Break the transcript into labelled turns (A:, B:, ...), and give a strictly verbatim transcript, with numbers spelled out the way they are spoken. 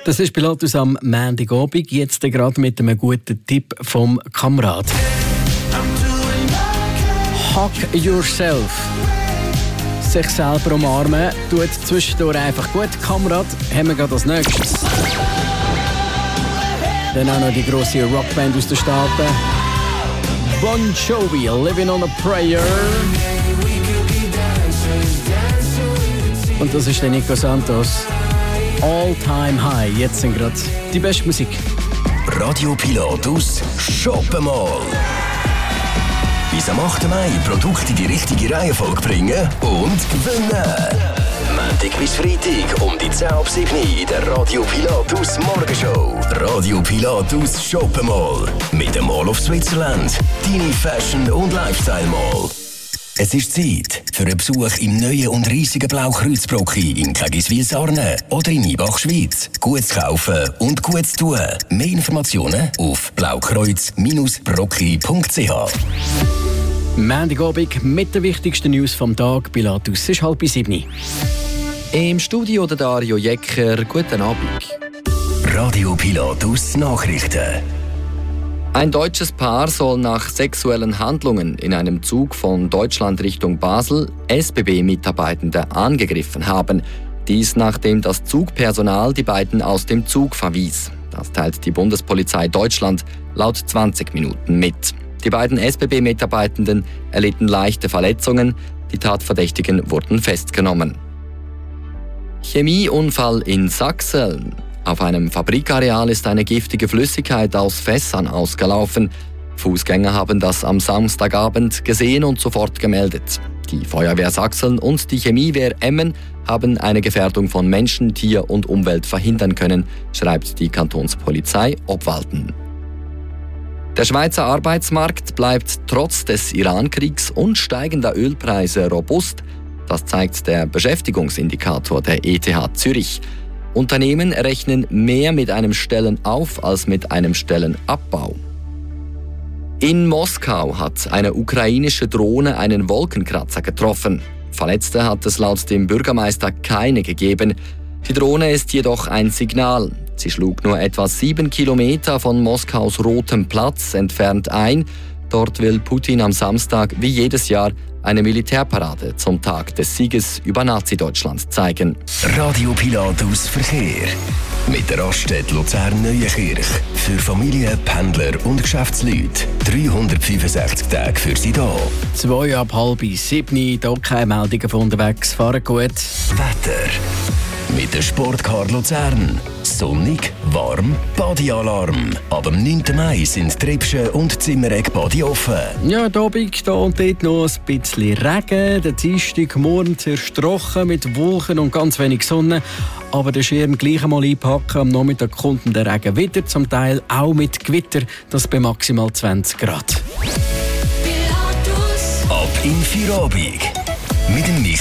A: Das ist Pilatus am Montagabend, jetzt gerade mit einem guten Tipp vom Kamerad. Hug yourself. Sich selber umarmen tut zwischendurch einfach gut. Kamerad haben wir gerade als nächstes. Dann auch noch die grosse Rockband aus den Staaten. Bon Jovi, Living on a Prayer. Und das ist der Nico Santos. All Time High. Jetzt sind gerade die beste Musik.
B: Radio Pilatus shoppen mal. Bis am achten Mai Produkte in die richtige Reihenfolge bringen und gewinnen. Montag bis Freitag um die zehn ab sieben in der Radio Pilatus Morgenshow. Radio Pilatus shoppen mal. Mit dem Mall of Switzerland. Deine Fashion- und Lifestyle-Mall. Es ist Zeit für einen Besuch im neuen und riesigen Blaukreuzbrocki in Kägiswil-Sarne oder in Ibach, Schweiz. Gut zu kaufen und gut zu tun. Mehr Informationen auf blaukreuz Bindestrich brocki punkt c h.
A: Montagabend mit den wichtigsten News vom Tag. Pilatus ist halb sieben.
C: Im Studio der Dario Jecker. Guten Abend.
B: Radio Pilatus Nachrichten.
C: Ein deutsches Paar soll nach sexuellen Handlungen in einem Zug von Deutschland Richtung Basel S B B-Mitarbeitende angegriffen haben. Dies nachdem das Zugpersonal die beiden aus dem Zug verwies. Das teilt die Bundespolizei Deutschland laut zwanzig Minuten mit. Die beiden S B B-Mitarbeitenden erlitten leichte Verletzungen. Die Tatverdächtigen wurden festgenommen. Chemieunfall in Sachsen. Auf einem Fabrikareal ist eine giftige Flüssigkeit aus Fässern ausgelaufen. Fußgänger haben das am Samstagabend gesehen und sofort gemeldet. Die Feuerwehr Sachsen und die Chemiewehr Emmen haben eine Gefährdung von Menschen, Tier und Umwelt verhindern können, schreibt die Kantonspolizei Obwalden. Der Schweizer Arbeitsmarkt bleibt trotz des Iran-Kriegs und steigender Ölpreise robust. Das zeigt der Beschäftigungsindikator der E T H Zürich. Unternehmen rechnen mehr mit einem Stellenauf- als mit einem Stellenabbau. In Moskau hat eine ukrainische Drohne einen Wolkenkratzer getroffen. Verletzte hat es laut dem Bürgermeister keine gegeben. Die Drohne ist jedoch ein Signal. Sie schlug nur etwa sieben Kilometer von Moskaus Rotem Platz entfernt ein. Dort will Putin am Samstag wie jedes Jahr eine Militärparade zum Tag des Sieges über Nazi-Deutschland zeigen.
B: Radio Pilatus Verkehr. Mit der Raststätte Luzern-Neuenkirch. Für Familien, Pendler und Geschäftsleute. dreihundertfünfundsechzig Tage für Sie da.
A: Zwei ab halb sieben, hier keine Meldungen von unterwegs. Fahren gut.
B: Wetter. Mit der Sportcar Luzern. Sonnig, warm, Badealarm. Ab dem neunten Mai sind Triebschen und Zimmereck-Badi offen.
A: Ja, die Abend da und dort noch ein bisschen Regen. Der Dienstag morgen zuerst trocken mit Wolken und ganz wenig Sonne. Aber den Schirm gleich einmal einpacken. Am Nachmittag kommt der Regen wieder, zum Teil auch mit Gewitter. Das bei maximal zwanzig Grad.
B: Ab in Feierabend. Mit dem Michael